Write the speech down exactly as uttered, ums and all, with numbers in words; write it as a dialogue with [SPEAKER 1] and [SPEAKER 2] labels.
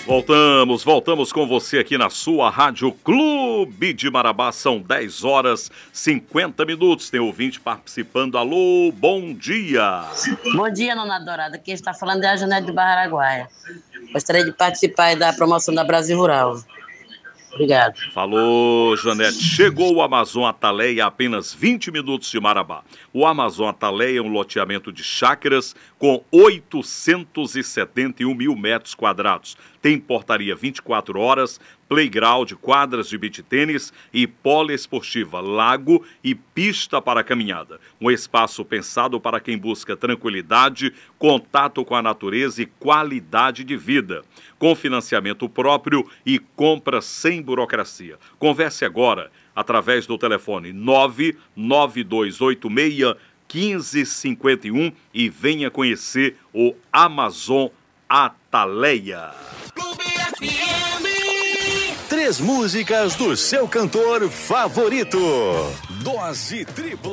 [SPEAKER 1] Voltamos, voltamos com você aqui na sua Rádio Clube de Marabá. São dez horas e cinquenta minutos. Tem ouvinte participando. Alô, bom dia.
[SPEAKER 2] Bom dia, Nona Dourada. Quem está falando é a Janete de Barra Araguaia. Gostaria de participar da promoção da Brasil Rural. Obrigado.
[SPEAKER 1] Falou, Janete. Chegou o Amazon Ataleia a apenas vinte minutos de Marabá. O Amazon Ataleia é um loteamento de chácaras com oitocentos e setenta e um mil metros quadrados. Tem portaria vinte e quatro horas, playground, quadras de beach tênis e poliesportiva, lago e pista para caminhada. Um espaço pensado para quem busca tranquilidade, contato com a natureza e qualidade de vida. Com financiamento próprio e compra sem burocracia. Converse agora através do telefone nove nove dois oito seis um cinco cinco um e venha conhecer o Amazon Ataleia.
[SPEAKER 3] Três músicas do seu cantor favorito. Dose tripla.